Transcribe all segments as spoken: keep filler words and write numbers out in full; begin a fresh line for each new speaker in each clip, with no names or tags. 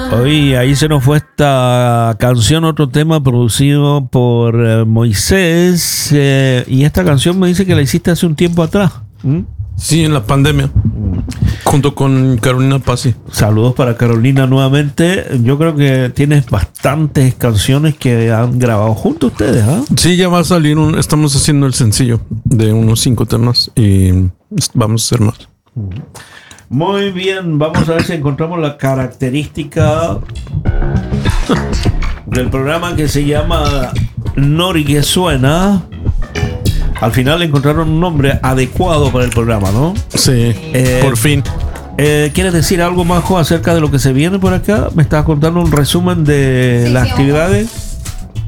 Oye, ahí se nos fue esta canción, otro tema producido por eh, Moisés. Eh, y esta canción me dice que la hiciste hace un tiempo atrás. ¿Mm?
Sí, en la pandemia. Junto con Carolina Pazzi.
Saludos para Carolina nuevamente. Yo creo que tienes bastantes canciones que han grabado juntos ustedes, ¿ah? ¿eh?
Sí, ya va a salir un... Estamos haciendo el sencillo de unos cinco temas y vamos a hacer más.
Muy bien, vamos a ver si encontramos la característica del programa que se llama Nori que suena. Al final encontraron un nombre adecuado para el programa, ¿no?
Sí, eh, por fin.
Eh, ¿Quieres decir algo, Majo, acerca de lo que se viene por acá? ¿Me estabas contando un resumen de sí, las sí, actividades?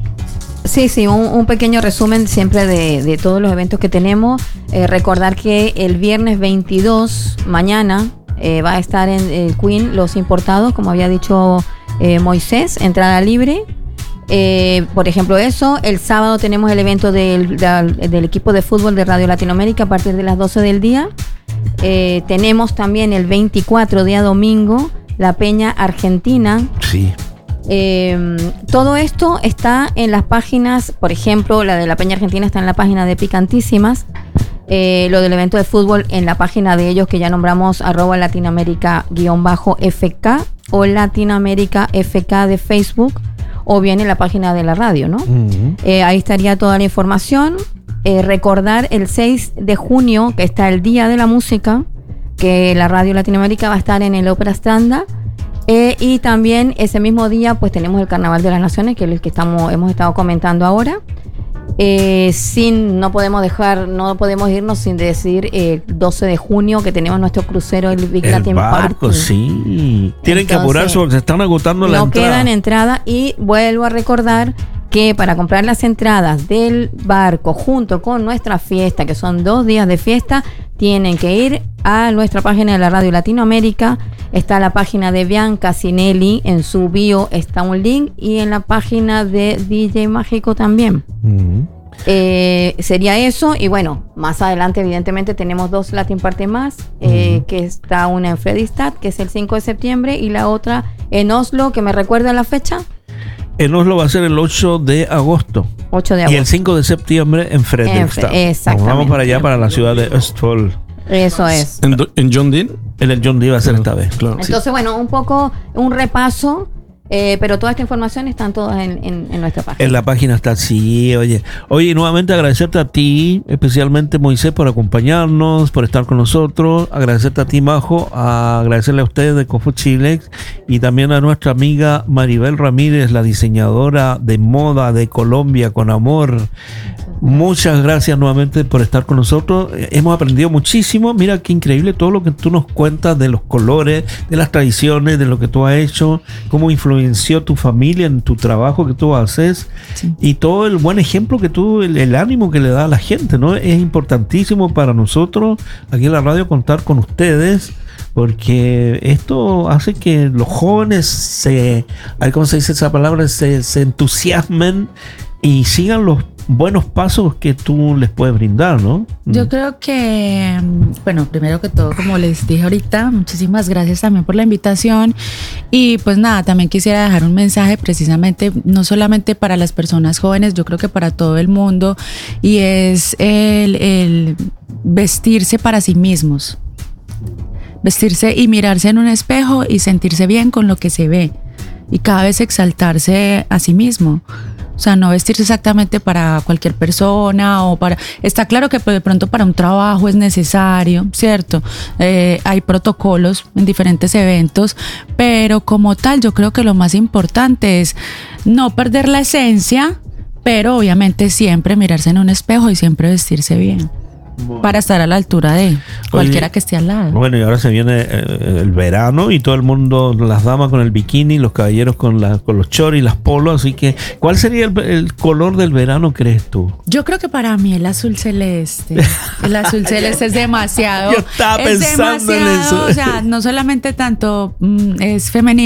Sí, sí, un, un pequeño resumen siempre de, de todos los eventos que tenemos. Eh, recordar que el viernes veintidós, mañana, eh, va a estar en el Queen Los Importados, como había dicho eh, Moisés, entrada libre. Eh, por ejemplo eso, el sábado tenemos el evento del, del, del equipo de fútbol de Radio Latinoamérica a partir de las doce del día. Eh, tenemos también el veinticuatro, día domingo, la Peña Argentina.
Sí.
Eh, todo esto está en las páginas, por ejemplo, la de la Peña Argentina está en la página de Picantísimas. Eh, lo del evento de fútbol en la página de ellos que ya nombramos, arroba Latinoamérica guión bajo F K o Latinoamérica F K de Facebook, o bien en la página de la radio, ¿no? Uh-huh. Eh, ahí estaría toda la información. Eh, recordar el seis de junio, que está el Día de la Música, que la Radio Latinoamérica va a estar en el Ópera Stranda. Eh, y también ese mismo día, pues tenemos el Carnaval de las Naciones, que es el que estamos, hemos estado comentando ahora. Eh, sin, no podemos dejar, no podemos irnos sin decir el eh, doce de junio que tenemos nuestro crucero, el Big
el
Latin
barco,
Party.
Sí. Tienen Entonces, que apurarse porque se están agotando la
no
entrada.
No quedan entradas y vuelvo a recordar que para comprar las entradas del barco junto con nuestra fiesta, que son dos días de fiesta, tienen que ir a nuestra página de la Radio Latinoamérica. Está la página de Bianca Cinelli, en su bio está un link, y en la página de D J Mágico también. Uh-huh. Eh, sería eso, y bueno, más adelante evidentemente tenemos dos Latin Party más, eh, uh-huh. que está una en Fredrikstad, que es el cinco de septiembre, y la otra en Oslo, que me recuerda la fecha.
En Oslo va a ser el ocho de agosto.
ocho de agosto.
Y el cinco de septiembre en Fredrikstad.
Exactamente.
Vamos para allá, para la ciudad de Østfold.
Eso es.
¿En, en John Deere?
En el John Deere va a ser esta vez, claro.
Entonces, sí. bueno, un poco, un repaso. Eh, pero toda esta información están todas en, en, en nuestra página.
En la página está, sí, oye. Oye, nuevamente agradecerte a ti, especialmente Moisés, por acompañarnos, por estar con nosotros. Agradecerte a ti, Majo, a agradecerle a ustedes de Cofu Chilex y también a nuestra amiga Maribel Ramírez, la diseñadora de moda de Colombia con amor. Muchas gracias nuevamente por estar con nosotros. Hemos aprendido muchísimo. Mira qué increíble todo lo que tú nos cuentas de los colores, de las tradiciones, de lo que tú has hecho, cómo influenció tu familia en tu trabajo que tú haces, sí. y todo el buen ejemplo que tú, el, el ánimo que le da a la gente, ¿no? Es importantísimo para nosotros aquí en la radio contar con ustedes, porque esto hace que los jóvenes se, a ver cómo se dice esa palabra, se, se entusiasmen y sigan los buenos pasos que tú les puedes brindar, ¿no?
Yo creo que, bueno, primero que todo, como les dije ahorita, muchísimas gracias también por la invitación. Y pues nada, también quisiera dejar un mensaje precisamente, no solamente para las personas jóvenes, yo creo que para todo el mundo, y es el, el vestirse para sí mismos. Vestirse y mirarse en un espejo y sentirse bien con lo que se ve. Y cada vez exaltarse a sí mismo. O sea, no vestirse exactamente para cualquier persona o para... Está claro que de pronto para un trabajo es necesario, ¿cierto? Eh, hay protocolos en diferentes eventos, pero como tal yo creo que lo más importante es no perder la esencia, pero obviamente siempre mirarse en un espejo y siempre vestirse bien. Bueno. Para estar a la altura de cualquiera Oye, que esté al lado.
Bueno, y ahora se viene eh, el verano y todo el mundo, las damas con el bikini, los caballeros con, la, con los choris, las polos, así que ¿cuál sería el, el color del verano, crees tú?
Yo creo que para mí el azul celeste. El azul celeste es demasiado.
Yo estaba
es
pensando
demasiado,
en eso.
O sea, no solamente tanto mm, es femenino,